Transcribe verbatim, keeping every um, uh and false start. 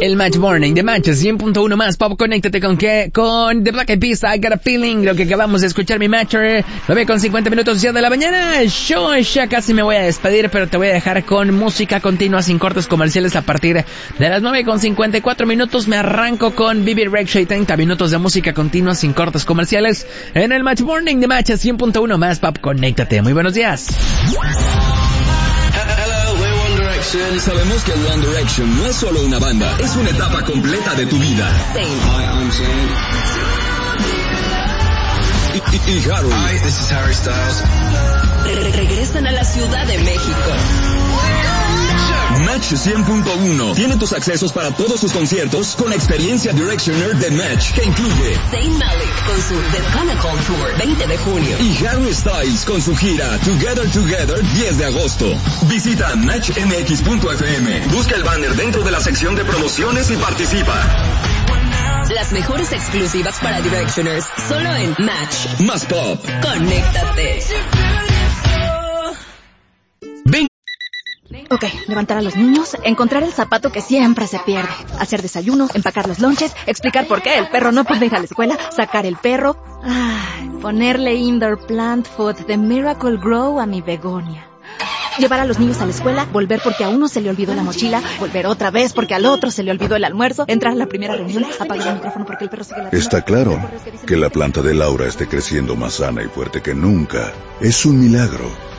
El Match Morning de Match cien punto uno más pop. Conéctate con que con The Black Eyed Peas, I Got a Feeling. Lo que acabamos de escuchar, mi Matcher. nueve con cincuenta minutos ya de la mañana. Yo ya casi me voy a despedir, pero te voy a dejar con música continua sin cortes comerciales a partir de las nueve con cincuenta y cuatro minutos. Me arranco con Bibi Rexha y treinta minutos de música continua sin cortes comerciales en el Match Morning de Match cien punto uno más pop. Conéctate. Muy buenos días. Sabemos que One Direction no es solo una banda, es una etapa completa de tu vida. Hi, I'm Zayn. Y, y, y Harry. Hi, this is Harry Styles. Re- regresan a la Ciudad de México. Match cien punto uno tiene tus accesos para todos sus conciertos con experiencia Directioner de Match, que incluye Zayn Malik con su The Pinnacle Tour veinte de junio y Harry Styles con su gira Together Together diez de agosto. Visita match m x punto f m, busca el banner dentro de la sección de promociones y participa. Las mejores exclusivas para Directioners, solo en Match. Más pop. Conéctate. Ven. Ok, levantar a los niños, encontrar el zapato que siempre se pierde, hacer desayuno, empacar los lonches, explicar por qué el perro no puede ir a la escuela, sacar el perro, ay, ponerle indoor plant food de Miracle Grow a mi begonia. Llevar a los niños a la escuela, volver porque a uno se le olvidó la mochila, volver otra vez porque al otro se le olvidó el almuerzo, entrar a la primera reunión, apagar el micrófono porque el perro sigue ladrando. Está claro que la planta de Laura esté creciendo más sana y fuerte que nunca. Es un milagro.